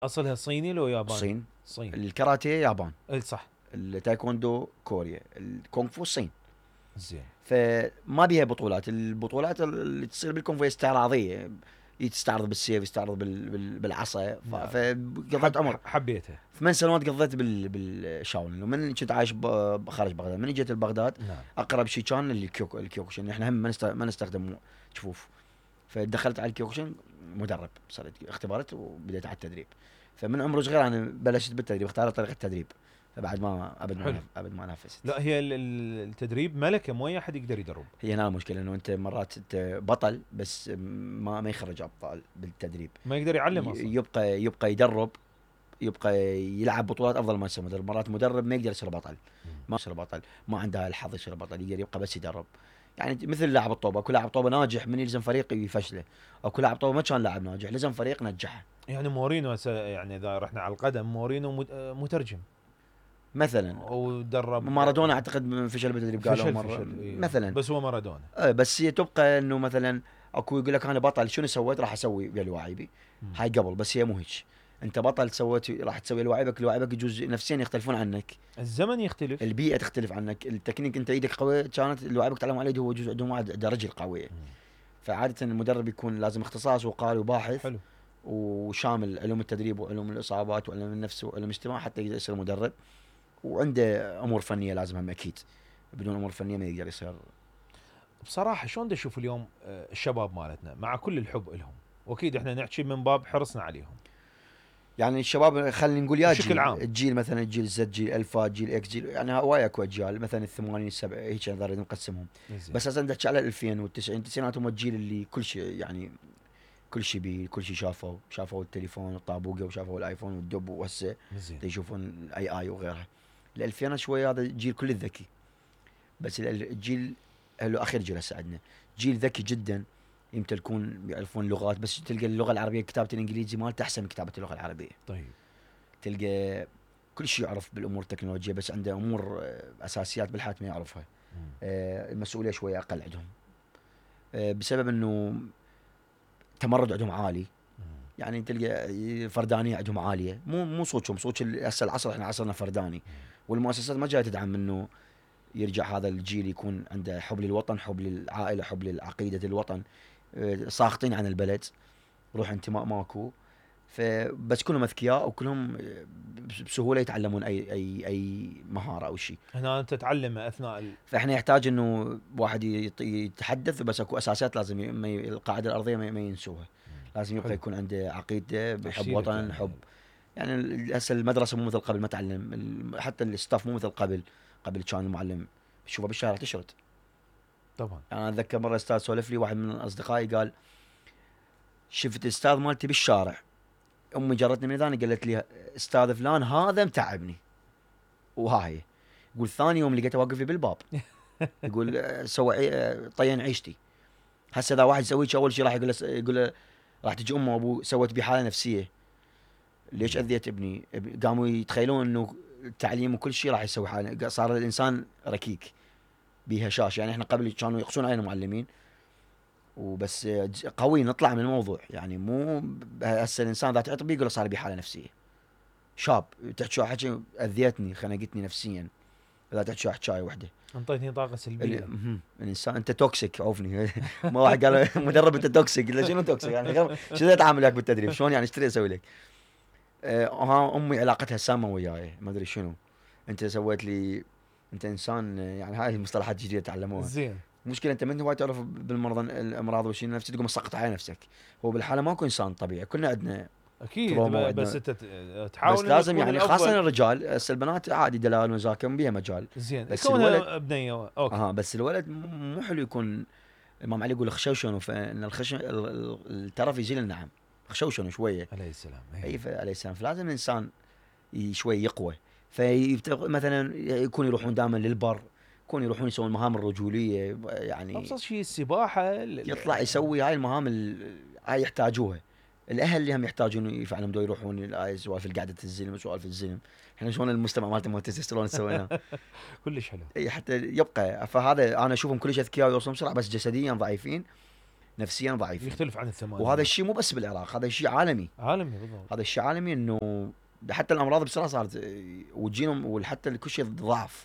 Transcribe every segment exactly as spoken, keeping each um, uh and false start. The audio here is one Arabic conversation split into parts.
اصلها صيني لو ياباني؟ الصين. صين. الكاراتيه يابان، اي صح. التايكوندو كوريا، الكونغ فو الصين. زين. فما بيها بطولات، البطولات اللي تصير بالكونغ فو استعراضيه، يستعرض بالسيف، يستعرض بال... بال... بالعصا. ف- نعم. فقضيت حب عمر حبيتها. ثمان سنوات قضيت بال... بالشاولين. ومن كنت عايش ب... خارج بغداد، من جيت لبغداد نعم. اقرب شيء كان الكيوك الكيوكوشن. احنا هم ما, نست... ما نستخدم جفوف. فدخلت على الكيوكوشن مدرب، صرت اختبرت وبديت على التدريب. فمن عمر صغير انا بلشت بالتدريب، اختارت طريقه التدريب. فبعد ما ابد ما حلو. نف- ابد ما نافست. لا هي ال- ال- التدريب ملكه، مو اي احد يقدر يدرب. هي هنا المشكله، انه انت مرات انت بطل بس ما ما يخرج ابطال بالتدريب. ما يقدر يعلم ي- اصلا. يبقى يبقى يدرب، يبقى يلعب بطولات افضل ما يصير مدرب. مرات مدرب ما يقدر يصير بطل، ما يصير بطل، ما عنده الحظ يصير بطل، يقدر يبقى بس يدرب. يعني مثل لاعب الطوبه، كل لاعب طوبه ناجح من يلزم فريق يفشله، او كل لاعب طوبه ما كان لاعب ناجح لزم فريق نجحه. يعني مورينو س- يعني اذا رحنا على القدم، مورينو مت- مترجم مثلا ودرب. مارادونا اعتقد فشل بالتدريب قالوا فشل مره فشل إيه. مثلا. بس هو مارادونا. آه بس هي تبقى انه مثلا اكو يقول لك انا بطل شنو سويت راح اسوي ويا الواعيبي. مم. هاي قبل، بس هي مو هيك. انت بطل سويت راح تسوي لواعيبك، لواعيبك يجوز نفسيا يختلفون عنك، الزمن يختلف. البيئه تختلف عنك، التكنيك انت ايدك قويه كانت لواعيبك تعلموا عليه، هو يجوز عندهم واحد عنده رجل قويه. مم. فعاده المدرب يكون لازم اختصاص وقاري وباحث حلو. وشامل علوم التدريب وعلوم الاصابات وعلوم النفس وعلوم الاجتماع حتى يقدر يصير مدرب. وعنده امور فنيه لازم هم اكيد، بدون امور فنيه ما يقدر يصير. بصراحه شلون دا اشوف اليوم آه، الشباب مالتنا مع كل الحب لهم، واكيد احنا نحكي من باب حرصنا عليهم يعني الشباب خلينا نقول يا بشكل جيل عام. الجيل مثلا الجيل زد، جيل الفا، جيل اكس، جيل يعني هواي اكو اجيال مثلا الثمانين السبع هيك نقدر نقسمهم. زين. بس اصلا تحكي على الألفين والتسعين التسعينات هم الجيل اللي كل شيء يعني كل شيء بيه، كل شيء شافوا شافوا التليفون والطابوقه وشافوا الايفون والدب، وهسه زين. يشوفون الاي اي وغيرها. الألفينات شوي هذا الجيل كله ذكي. بس ال- الجيل اللي اخر جيل هسه عندنا جيل ذكي جدا، يمتلكون يعرفون لغات. بس تلقى اللغه العربيه كتابه الانجليزي مالته احسن من كتابه اللغه العربيه. طيب. تلقى كل شيء يعرف بالامور التكنولوجيه، بس عنده امور آه، اساسيات بالحياه ما يعرفها. مم. آه، المسؤوليه شويه اقل عندهم، آه، بسبب انه تمرد عندهم عالي. مم. يعني تلقى فردانيه عندهم عاليه، مو مو صوتهم صوت ال- هسه العصر، احنا عصرنا فرداني. والمؤسسات ما جايه تدعم انه يرجع هذا الجيل يكون عنده حب للوطن، حب للعائله، حب لعقيده الوطن. آه، ساخطين عن البلد، روح انتماء ماكو. فبس كلهم اذكياء وكلهم بسهوله يتعلمون اي اي اي مهاره او شيء. هنا انت تتعلم اثناء ال... فاحنا يحتاج انه واحد يط- يتحدث، بس اكو اساسات لازم ي- ما ي- القاعده الارضيه ما ما ينسوها. لازم يبقى حلو. يكون عنده عقيده بحب تشيرك وطن، يعني. حب. يعني ال- هسه المدرسه مو مثل قبل، ما تعلم ال- حتى الستاف مو مثل قبل. قبل كان المعلم تشوفه بالشارع تشرد. طبعا. يعني انا اتذكر مره استاذ سولف لي، واحد من اصدقائي قال شفت الاستاذ مالتي بالشارع، امي جرتني من ثاني قالت لي استاذ فلان هذا متعبني. وهاي يقول ثاني يوم لقيته واقف لي بالباب يقول آه، سوى عي- آه، طين عيشتي. هسه اذا واحد يسوي شيء اول شيء راح يقول له يقول له راح تجي امه وابوه سوت بي حاله نفسيه، ليش اذيت ابني؟ اب- قاموا يتخيلون انه التعليم وكل شيء راح يسوي حاله. صار الانسان ركيك بهشاش. يعني احنا قبل كانوا يقصون علينا معلمين وبس آه، ج- قوي نطلع من الموضوع. يعني مو ب- هسه الانسان اذا تعطي بيه يقول صار بي حاله نفسيه. شاب تحكي حكي اذيتني خنقتني نفسيا، اذا تحكي حكايه وحده. انطيتني طاقه ال- سلبيه. مهم. الانسان انت توكسيك عوفني ما واحد قال مدرب انت توكسيك، قلت له شنو توكسيك يعني غير- شنو اتعامل وياك بالتدريب شلون يعني ايش تريد اسوي لك؟ آه ها امي علاقتها سامه وياي ما ادري شنو. انت سويت لي، انت انسان آه، يعني هاي المصطلحات الجديده تعلموها. زين. مشكلة انت من هواي تعرف بالمرض الامراض والشيء نفسه تقوم مسقط على نفسك. هو بالحاله ماكو انسان طبيعي، كلنا عندنا اكيد تروما ب- وعندنا. بس انت ت- تحاول بس إنك لازم تكون يعني الأفضل. خاصه الرجال. هسه البنات عادي دلال وذاك بيها مجال. زين بس كونها الولد بنيه اوكي. اه بس الولد م- مو حلو يكون. الامام علي يقول خشوشن، فان الخشن ال- ال- الترف يزيل النعم. خشوشن شويه. عليه السلام. اي ف- عليه السلام. فلازم الانسان ي- شوي يقوى. في مثلا يكون يروحون دائما للبر، يكون يروحون يسوون المهام الرجوليه يعني. ابسط شيء السباحه ال- يطلع يسوي هاي المهام ال- هاي يحتاجوها. الاهل اللي هم يحتاجون يفعلون دو يروحون هاي سوالف قعده الزلم وسوالف الزلم. احنا شلون المجتمع مالته مال التستوستيرون سويناه. كلش حلو. اي حتى يبقى. فهذا انا اشوفهم كلش اذكياء ويوصلون بسرعه، بس جسديا ضعيفين. نفسيا ضعيفين. يختلف عن الثمانينات. وهذا الشيء مو بس بالعراق، هذا الشيء عالمي. عالمي بالضبط. هذا الشيء عالمي انه حتى الامراض بسرعه صارت وتجينهم، وحتى كل شيء ضعف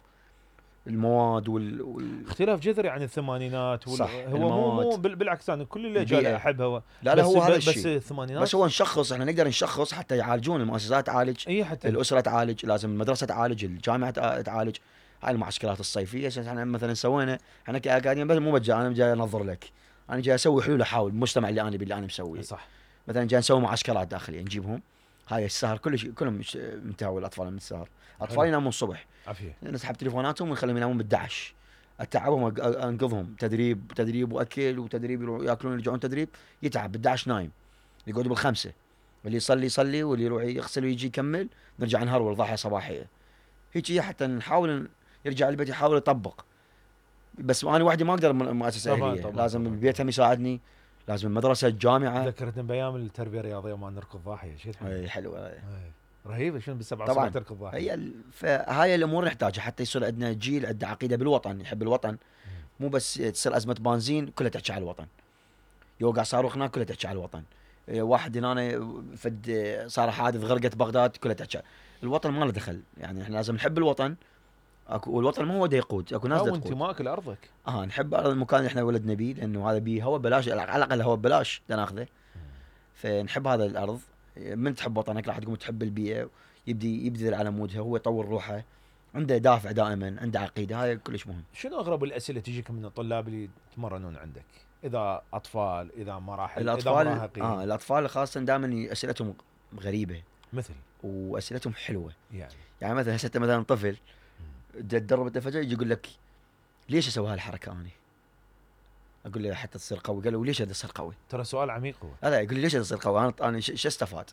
المواد وال, وال... اختلاف جذري عن الثمانينات وال... صح. هو مو مو بال- بالعكس انا كل الاجيال البيئة. احبها و... لا لا بس هو هذا ب- بس الشيء. الثمانينات بس هو نشخص، احنا نقدر نشخص حتى يعالجون، المؤسسات تعالج، اي حتى الاسره تعالج، لازم المدرسه تعالج، الجامعه تع- تعالج. هاي المعسكرات الصيفيه احنا مثلا سوينا، احنا كاكاديميه بس مو بجا انا جاي انظر لك، انا جاي اسوي حلول، احاول المجتمع اللي انا باللي انا مسويه. صح. مثلا جاي نسوي معسكرات داخليه نجيبهم، هاي السهر كل شيء كلهم مش- متهور الاطفال من السهر، اطفال حلو. ينامون الصبح، عافيه. نسحب تليفوناتهم ونخليهم ينامون بالدعش، اتعبهم أق- انقذهم، تدريب تدريب واكل وتدريب، يروحوا ياكلون يرجعون تدريب، يتعب بالدعش نايم، يقعدوا بالخمسه، اللي يصلي يصلي واللي يروح يغسل ويجي يكمل، نرجع نهرول ضحيه صباحيه. هيك حتى نحاول يرجع البيت يحاول يطبق. بس انا وحدي ما اقدر من مؤسسه طبعاً اهليه، طبعاً لازم طبعاً. البيت هم يساعدني، لازم المدرسه الجامعه. ذكرتني بايام التربيه الرياضيه ما نركض ضاحيه شيء الحين. هي حلوه. إيه. رهيبه شنو بالسبعة طبعاً. الصبح تركض ضاحيه. هي ال... فهاي الامور نحتاجها حتى يصير عندنا جيل عنده عقيده بالوطن، يحب الوطن، مو بس تصير ازمه بنزين كلها تحكي على الوطن، يوقع صاروخ هناك كلها تحكي على الوطن، إيه، واحد هنا فد صار حادث غرقت بغداد كلها تحكي. الوطن ما له دخل، يعني احنا لازم نحب الوطن، اكو والوطن ما هو دا يقود، اكو ناس دا او تقود. انتمائك لارضك. اه نحب ارض المكان اللي احنا ولدنا بيه، لانه هذا بيه هو ببلاش، على الاقل هو ببلاش دا ناخذه، فنحب هذا الارض. من تحب وطنك راح تقوم تحب البيئه، يبدي يبذل على مودها، هو يطور روحه، عنده دافع دائما، عنده عقيده، هاي كلش مهم. شنو اغرب الاسئله تجيك من الطلاب اللي يتمرنون عندك؟ اذا اطفال، اذا مراحل، اذا الاطفال مراهقين. اه الاطفال خاصه دائما اسئلتهم غريبه مثل واسئلتهم حلوه. يعني يعني مثلا هسه مثلا طفل تدرب انت فجاه يجي يقول لك ليش اسوي هالحركه انا؟ اقول له حتى تصير قوي. قال له وليش بدي اصير قوي؟ ترى سؤال عميق هو. لا لا يقول لي ليش بدي اصير قوي؟ انا انا شو استفاد؟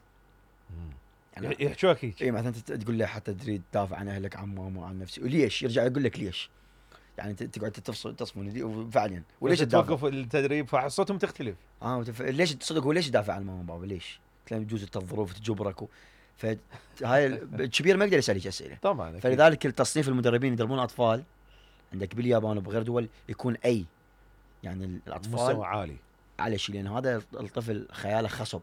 يعني يحكوك هيك. اي مثلا انت تقول له حتى تريد تدافع عن اهلك، عن ماما، عن نفسي، وليش؟ يرجع يقول لك ليش؟ يعني تقعد تفصل تصفن فعلا، وليش تدافع؟ توقف التدريب فحصتهم تختلف. اه وتف... ليش تصدق هو ليش يدافع عن ماما وبابا؟ ليش؟ تلاقي يجوز انت الظروف تجبرك و... فهاي الكبير ما يقدر يسالك اسئله. طبعا أكيد. فلذلك التصنيف المدربين يدربون اطفال عندك باليابان وبغير دول يكون اي، يعني الاطفال مستوى عالي على شيء، لان هذا الطفل خياله خصب.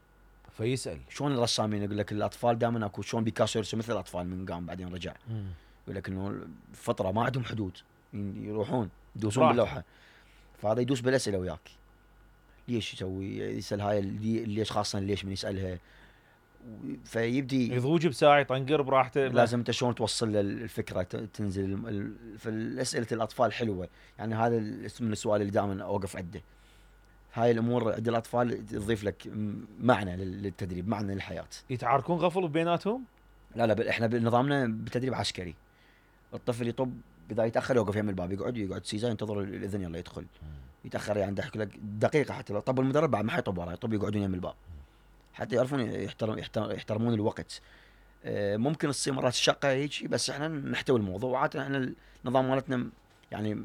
فيسال. شلون الرسامين يقول لك الاطفال دائما اكو، شلون بيكاسو يرسم مثل الاطفال من قام بعدين رجع، مم. يقول لك انه الفطره ما عندهم حدود، يروحون يدوسون براحتهم. باللوحه، فهذا يدوس بالاسئله وياك. ليش يسوي؟ يسال هاي اللي- ليش خاصه ليش من يسالها، فيبدي يضوج بساعه يطنقر براحته. لازم انت شلون توصل له الفكره ت- تنزل الم- ال- فالاسئله الاطفال حلوه، يعني هذا الاسم من السؤال اللي دائما اوقف عنده. هاي الامور عند الاطفال تضيف لك م- معنى لل- للتدريب، معنى للحياه. يتعاركون غفل بيناتهم. لا لا بل احنا بنظامنا بتدريب عسكري، الطفل يطب اذا يتاخر يوقف يم الباب، يقعد يقعد سيزا ينتظر الاذن يلا يدخل، يتاخر يعني يحكي لك دقيقه، حتى لو طب المدرب بعد ما حيطب وراه، يطب يقعدون يم الباب حتى يعرفون يحترم يحترم يحترمون الوقت. آه، ممكن تصير مرات الشقه هيك، بس احنا نحتوي الموضوع، وعاده احنا النظام مالتنا يعني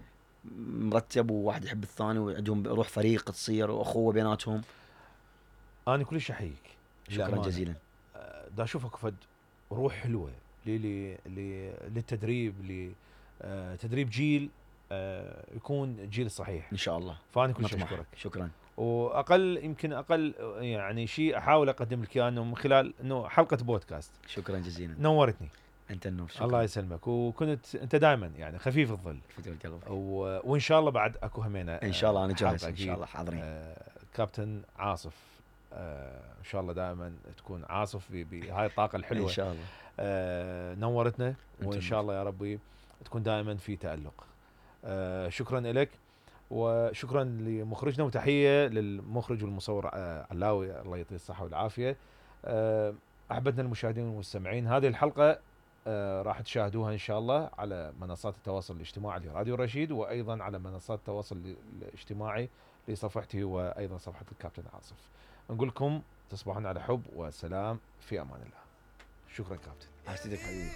مرتب، وواحد يحب الثاني، وعندهم روح فريق تصير واخوه بيناتهم. انا كلش احييك. شكرا للأمانة. جزيلا. آه، دا اشوفك فد روح حلوه لي لي لي للتدريب، لتدريب جيل آه، يكون الجيل الصحيح ان شاء الله. فانا كلش نطمح. اشكرك. شكرا. واقل يمكن اقل يعني شيء احاول اقدم لك اياه انه من خلال انه حلقه بودكاست. شكرا جزيلا. نورتني. انت النور. شكرا. الله يسلمك. وكنت انت دائما يعني خفيف الظل، فدر القلب. و... وان شاء الله بعد اكو همينه. ان شاء الله انا حلقة جاهز ان أكيد. شاء الله حاضرين. آه، كابتن عاصف، آه، ان شاء الله دائما تكون عاصف ب- بهاي الطاقه الحلوه. ان شاء الله. آه، نورتنا، وان أنت شاء الله يا ربي تكون دائما في تألق. آه، شكرا لك، وشكرا لمخرجنا، وتحيه للمخرج والمصور آه، علاوي الله يعطيه الصحه والعافيه. آه، احبتنا المشاهدين والمستمعين، هذه الحلقه آه، راح تشاهدوها ان شاء الله على منصات التواصل الاجتماعي لراديو رشيد، وايضا على منصات التواصل الاجتماعي لصفحتي وايضا صفحه الكابتن عاصف. نقول لكم تصبحون على حب وسلام، في امان الله. شكرا كابتن. حسيتك حبيبي.